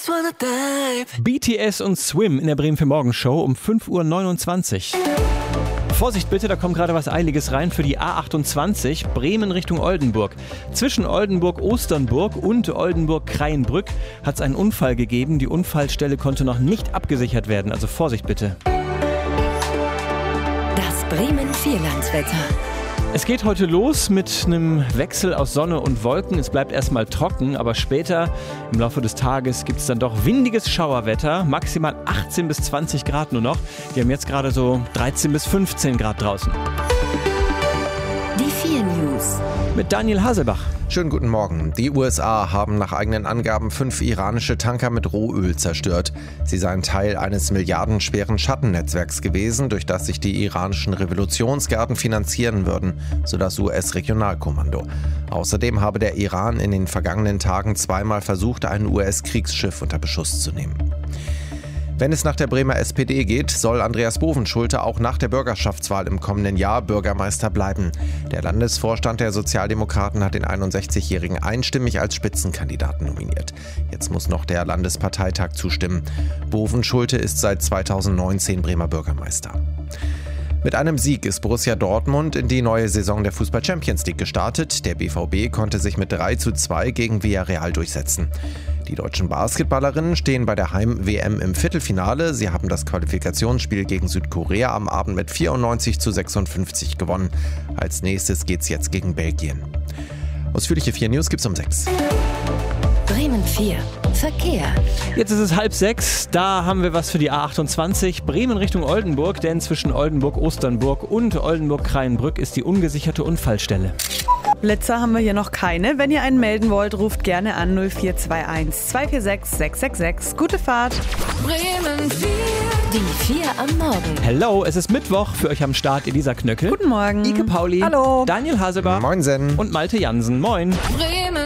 BTS und Swim in der Bremen 4 Morgen Show um 5:29 Uhr. Vorsicht bitte, da kommt gerade was Eiliges rein für die A28, Bremen Richtung Oldenburg. Zwischen Oldenburg-Osternburg und Oldenburg-Kreienbrück hat es einen Unfall gegeben. Die Unfallstelle konnte noch nicht abgesichert werden, also Vorsicht bitte. Das Bremen Vierlandswetter. Es geht heute los mit einem Wechsel aus Sonne und Wolken. Es bleibt erstmal trocken, aber später im Laufe des Tages gibt es dann doch windiges Schauerwetter. Maximal 18 bis 20 Grad nur noch. Wir haben jetzt gerade so 13 bis 15 Grad draußen. Die 4 News. Mit Daniel Haselbach. Schönen guten Morgen. Die USA haben nach eigenen Angaben 5 iranische Tanker mit Rohöl zerstört. Sie seien Teil eines milliardenschweren Schattennetzwerks gewesen, durch das sich die iranischen Revolutionsgarden finanzieren würden, so das US-Regionalkommando. Außerdem habe der Iran in den vergangenen Tagen zweimal versucht, ein US-Kriegsschiff unter Beschuss zu nehmen. Wenn es nach der Bremer SPD geht, soll Andreas Bovenschulte auch nach der Bürgerschaftswahl im kommenden Jahr Bürgermeister bleiben. Der Landesvorstand der Sozialdemokraten hat den 61-Jährigen einstimmig als Spitzenkandidaten nominiert. Jetzt muss noch der Landesparteitag zustimmen. Bovenschulte ist seit 2019 Bremer Bürgermeister. Mit einem Sieg ist Borussia Dortmund in die neue Saison der Fußball-Champions League gestartet. Der BVB konnte sich mit 3:2 gegen Villarreal durchsetzen. Die deutschen Basketballerinnen stehen bei der Heim-WM im Viertelfinale. Sie haben das Qualifikationsspiel gegen Südkorea am Abend mit 94:56 gewonnen. Als nächstes geht's jetzt gegen Belgien. Ausführliche 4 News gibt's um 6. Bremen 4. Verkehr. Jetzt ist es 5:30, da haben wir was für die A28, Bremen Richtung Oldenburg, denn zwischen Oldenburg-Osternburg und Oldenburg-Kreienbrück ist die ungesicherte Unfallstelle. Blitzer haben wir hier noch keine. Wenn ihr einen melden wollt, ruft gerne an 0421 246 666. Gute Fahrt. Bremen 4. Die 4 am Morgen. Hello, es ist Mittwoch, für euch am Start Elisa Knöckel. Guten Morgen. Ike Pauli. Hallo. Daniel Haselbach. Moinsen. Und Malte Jansen. Moin. Bremen